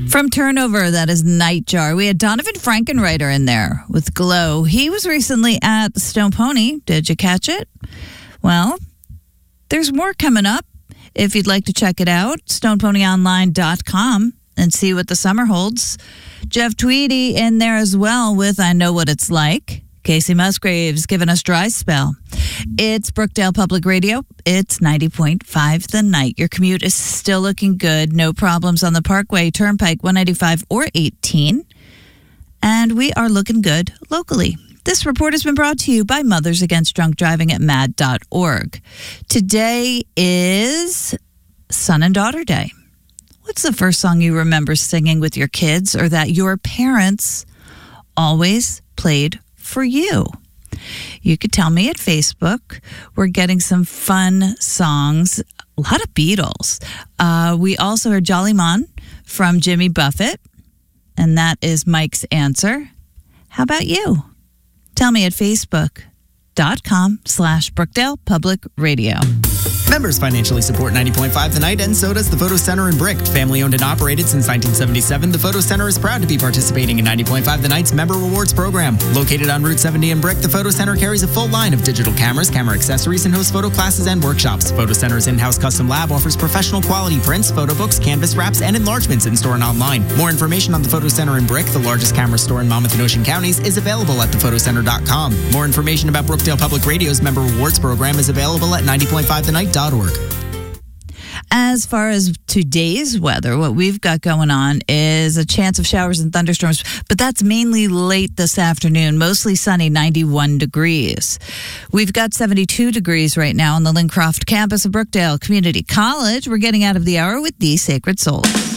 From Turnover, that is Nightjar. We had Donovan Frankenreiter in there with Glow. He was recently at the Stone Pony. Did you catch it? Well, there's more coming up. If you'd like to check it out, stoneponyonline.com and see what the summer holds. Jeff Tweedy in there as well with I Know What It's Like. Casey Musgraves giving us Dry Spell. It's Brookdale Public Radio. It's 90.5 The Night. Your commute is still looking good. No problems on the Parkway, Turnpike, 195 or 18. And we are looking good locally. This report has been brought to you by Mothers Against Drunk Driving at MAD.org. Today is Son and Daughter Day. What's the first song you remember singing with your kids or that your parents always played for you? You could tell me at Facebook. We're getting some fun songs, a lot of Beatles. We also heard Jolly Mon from Jimmy Buffett, and that is Mike's answer. How about you? Tell me at Facebook.com/Brookdale Public Radio. Members financially support 90.5 The Night, and so does the Photo Center in Brick. Family owned and operated since 1977, the Photo Center is proud to be participating in 90.5 The Night's Member Rewards program. Located on Route 70 in Brick, the Photo Center carries a full line of digital cameras, camera accessories, and hosts photo classes and workshops. Photo Center's in-house custom lab offers professional quality prints, photo books, canvas wraps, and enlargements in-store and online. More information on the Photo Center in Brick, the largest camera store in Monmouth and Ocean counties, is available at thephotoCenter.com. More information about Brookdale Public Radio's Member Rewards program is available at 90.5thenight.org. As far as today's weather, what we've got going on is a chance of showers and thunderstorms, but that's mainly late this afternoon, mostly sunny, 91 degrees. We've got 72 degrees right now on the Lincroft campus of Brookdale Community College. We're getting out of the hour with The Sacred Soul.